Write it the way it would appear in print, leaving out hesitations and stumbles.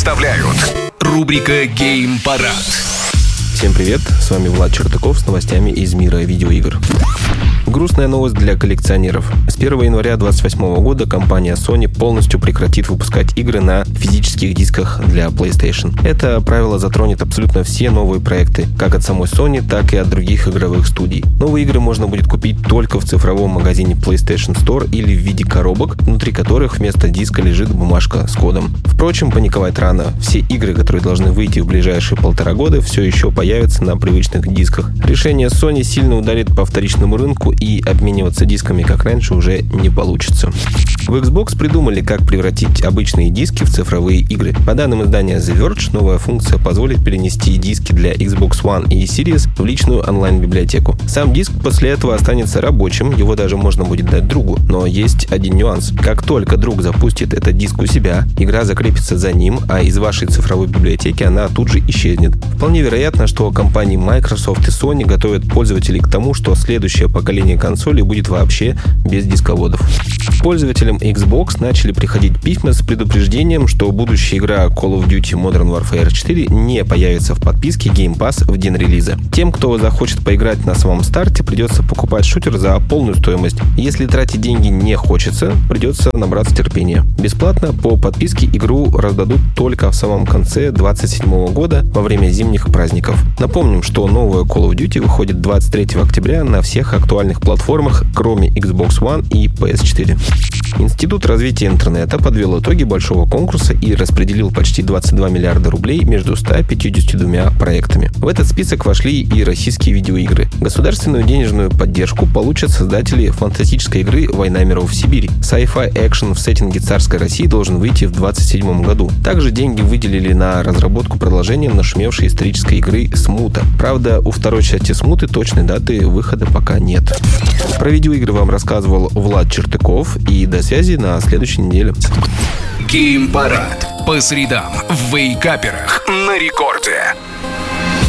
представляют рубрика «Геймпарад». Всем привет, с вами Влад Чертаков с новостями из мира видеоигр. Грустная новость для коллекционеров. С 1 января 2028 года компания Sony полностью прекратит выпускать игры на физических дисках для PlayStation. Это правило затронет абсолютно все новые проекты, как от самой Sony, так и от других игровых студий. Новые игры можно будет купить только в цифровом магазине PlayStation Store или в виде коробок, внутри которых вместо диска лежит бумажка с кодом. Впрочем, паниковать рано. Все игры, которые должны выйти в ближайшие 1,5 года, все еще появятся на привычных дисках. Решение Sony сильно ударит по вторичному рынку, и обмениваться дисками, как раньше, уже не получится. В Xbox придумали, как превратить обычные диски в цифровые игры. По данным издания The Verge, новая функция позволит перенести диски для Xbox One и Series в личную онлайн-библиотеку. Сам диск после этого останется рабочим, его даже можно будет дать другу. Но есть один нюанс. Как только друг запустит этот диск у себя, игра закрепится за ним, а из вашей цифровой библиотеки она тут же исчезнет. Вполне вероятно, что компании Microsoft и Sony готовят пользователей к тому, что следующее поколение консолей будет вообще без дисководов. Пользователям Xbox начали приходить письма с предупреждением, что будущая игра Call of Duty Modern Warfare 4 не появится в подписке Game Pass в день релиза. Тем, кто захочет поиграть на самом старте, придется покупать шутер за полную стоимость. Если тратить деньги не хочется, придется набраться терпения. Бесплатно по подписке игру раздадут только в самом конце 2027 года во время зимних праздников. Напомним, что новая Call of Duty выходит 23 октября на всех актуальных платформах, кроме Xbox One и PS4. Институт развития интернета подвел итоги большого конкурса и распределил почти 22 миллиарда рублей между 152 проектами. В этот список вошли и российские видеоигры. Государственную денежную поддержку получат создатели фантастической игры «Война миров в Сибири». Sci-fi экшен в сеттинге царской России должен выйти в 2027 году. Также деньги выделили на разработку продолжения нашумевшей исторической игры «Смута». Правда, у второй части «Смуты» точной даты выхода пока нет. Про видеоигры вам рассказывал Влад Чертаков, и до связи на следующей неделе. Геймпарад по средам в Вейкаперах на рекорде.